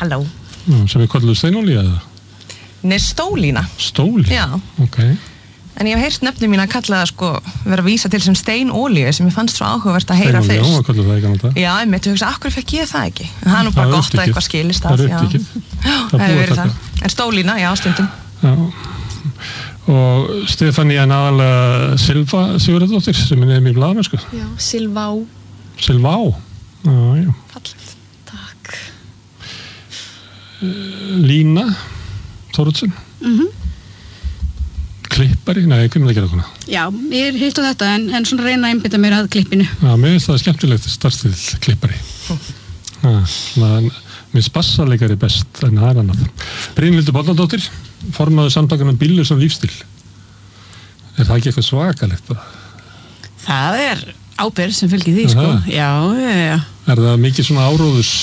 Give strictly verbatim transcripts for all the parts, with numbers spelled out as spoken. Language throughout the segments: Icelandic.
Halló. Já, sem við kölluðu steinolía eða? Nei, stólína. Stólína? Já. Ok. En ég hef heyrt nöfnum mín að kalla það sko, vera að vísa til sem steinolíu sem ég fannst svo áhugavert að heyra fyrst. Steinolía, já, kölluðu það ekki annað. Já, ég meit, þú hugsa, akkur fekk ég það ekki? En það er nú bara gott að eitthvað skilist af. Það er upptíkið. Já, það hefur verið það. En stólína, já, stundum. Já. Og Stefania aðalega Silva Sigurðardóttir sem er nefnir í blaðamennsku. Já, Silvá. Silvá? Já, já. Fallegt. Takk. Lína Þóruðsson. Mhm. Klippari? Nei, hvernig það gera svona? Já, ég er heilt á þetta en, en svona reyna að einbytta mér að klippinu. Já, mér finnst það skemmtilegt starfstíð klippari. Já, mér finnst bassaleikari best en það er annað. Brynhildur Bolladóttir, formaður samtakanum Bíllus og lífstíl. Er það ekki eitthvað svakalegt bara? Það er ábyrgð sem fylgir því, sko. Já, já, já. Er það mikið svona áróðus?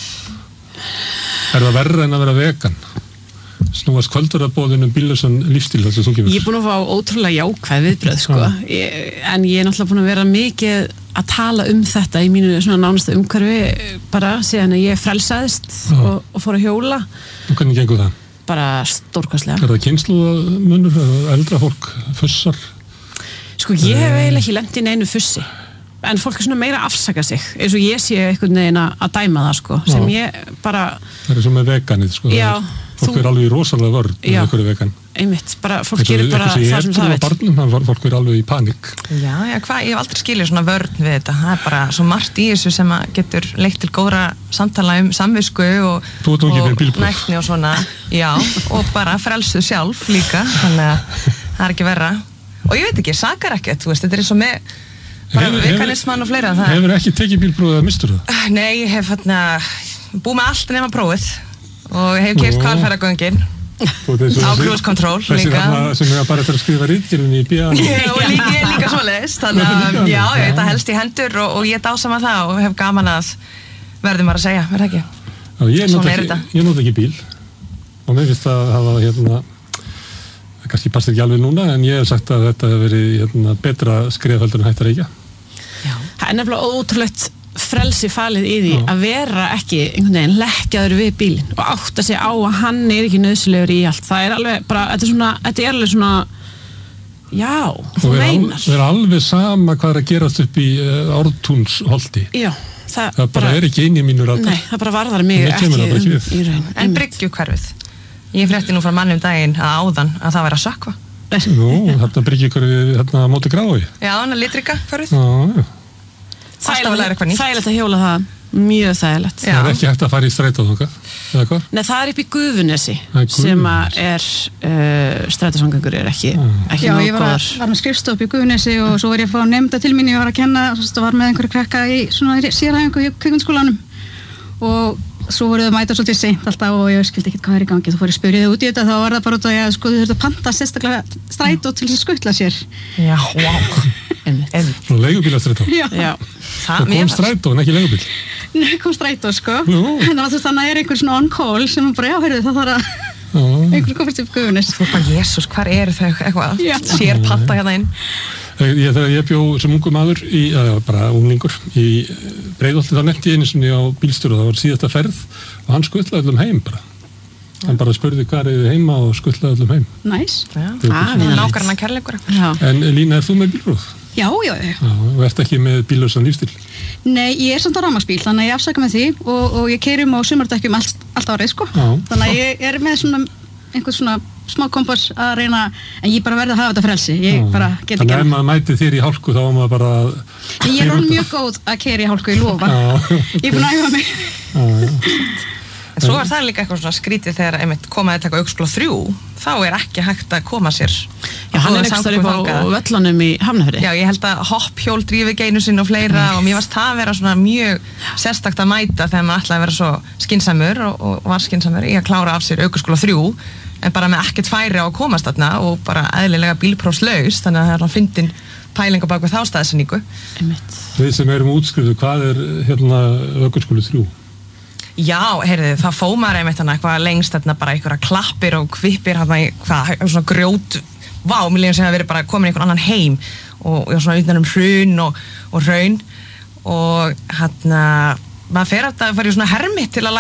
Er það verra en að vera vegan? Snúast kvöldverðarbóðin um Bílluson lífstíl þess að þú kemur? Ég er búin að fá ótrúlega jákvæð viðbröð, sko. Ég, en ég er náttúrulega búin að vera mikið að tala um þetta í mínu svona nánasta umhverfi bara síðan að ég frelsaðist og, og fór að hjóla. Og hvernig gengur það? Bara stórkostlega. Er það kynslóðamunur? Er það eldra fólk fussar? Sko, ég hef eiginlega ekki lent í neinu fussi. En fólk er svona meira að afsaka sig. Eins og ég sé einhvern veginn að dæma það, sko. Sem Já. Ég bara... Það er svo með veganið, sko. Já. Fólk er alveg í rosalega vörn með einhverju vegan. Einmitt, bara fólk gerir bara það sem það veit. Barnum, þannig fólk er alveg í panik. Já, já, hvað, ég hef aldrei skilið svona vörn við þetta. Það er bara svo margt í þessu sem að getur leitt til góðra samtala um samvisku og, og nækni og svona. Já, og bara frelsuð sjálf líka, þannig að það er ekki verra. Og ég veit ekki, sakar ekkert, þú veist, þetta er eins og með bara veganismann og fleira. Hefur ekki tekið bílprófið að mistur það? Nei, ég hef hérna búið með allt nema prófið og hef keypt hvalfjarðargöngin á cruise control líka. Þessi þarna sem er bara eftir að skrifa ritgerðin í B A. Og líka, ég er líka svoleiðis, þannig að já, ég veit að helst í hendur og, og ég dásama það og hef gaman að verðum bara að segja, verð ekki? Já, ég nota ekki, ég nota ekki bíl og mér finnst að hafa hérna, kannski passir ekki alveg núna en ég hef sagt að þetta hefur verið hérna, betra skrifheldur en hægt að reykja. Já, það er nefnilega ótrúlegt frelsi falið í því Já. Að vera ekki einhvern veginn lekkjaður við bílinn og átta sig á að hann er ekki nauðsynlegur í allt. Það er alveg bara, þetta er svona, þetta er alveg svona, já, þú meinar. Það er alveg sama hvað er að gerast upp í uh, Ártúnsholti. Já, það, það bara er ekki eini mínur að Nei, það bara varðar mig ekki, ekki um, í raun. En Bryggjukverfið? Ég frétti nú frá manni um daginn að áðan að það væri að sökkva. Nú, þetta Bryggjukverfið hérna móti Grái. Já, hann er litrika hverfið. Já, já. Þægilegt að hjóla það, mjög þægilegt. Það er ekki hægt að fara í strætó þangað, eða hvað? Nei, það er upp í Gufunesi sem að er uh, strætósamgöngur er ekki, ekki Já, nóg ég var, góðar. var með skrifstof upp í Gufunesi og svo var ég að fá nefnda til mín, ég var að kenna og var með einhverju krakka í svona sérhæfingu í kvikmyndaskólanum og svo voru þau mæta svolítið seint alltaf og ég skildi ekkert hvað er í gangi, þá fór ég að spyrja þau út í þetta, þá var það bara út að ég sko þau þurftu að panta sérstaklega strætó til að skutla sér. Já, wow. Nú, leigubílastrætó. Já. Já. Það kom strætó en ekki leigubíl. Nei, kom strætó sko. Nú. Þannig að þannig er einhver svona on call sem bara, já, heyrðu, það þarf að einhver komast upp Gufunes. Þú bara, jésús, hvar eru þau eitthvað? Sér panta hérna inn. Ég, þegar ég bjó sem ungu maður í, eða bara unglingur í Breiðholti þá nefndi ég einu sinni á bílstjóru og það var síðasta ferð og hann skuttlaði öllum heim bara. Hann bara spurði hvað er þið heima og skuttlaði öllum heim. Næs. Já, nákvæmna kærleikur. En Lína, er þú með bílpróf? Já, já, já. Já, og ert ekki með bíllausan lífstíl? Nei, ég er samt á rafmagnsbíl, þannig að ég afsaka með því og, og ég keyri um á sumardekkjum allt, allt árið, sko. Já. Þannig að ég er með svona einhvern svona smá kompass að reyna, en ég bara verði að hafa þetta frelsi. Ég Já. Bara get ekki. Þannig að ef maður mæti þér í hálku þá var maður bara að... Ég er orðin mjög góð að keyra í hálku, ég lofa. Ég er búin að æfa mig. Já, já. En svo er það líka eitthvað svona skrítið þegar einmitt komaði að taka aukskóla þrjú, þá er ekki hægt að koma sér. Já, hann er einhvers þar upp á völlunum í Hafnarfirði. Já, ég held að hopphjól drífi ekki einu sinni og fleira og mér varst það að vera svona mjög sérstakt að mæta þegar maður ætlaði að vera svo skynsamur og, og var skynsamur í að klára af sér aukskóla þrjú, en bara með ekkert færi á að komast þarna og bara eðlilega bílprófslaus, þannig að það er hann fyndin pæling á bak við þá staðsetningu. Við sem erum útskrifuð, hvað er hérna aukskóla þrjú? Já, heyrðu, það fó maður einmitt hana eitthvað lengst þarna bara einhverja klappir og kvippir hana í hvað, svona grjót, vá, mér lífum sem að verið bara komin í einhvern annan heim og, og svona utan um hrun og, og raun og hérna, maður fer að það fara í svona hermit til að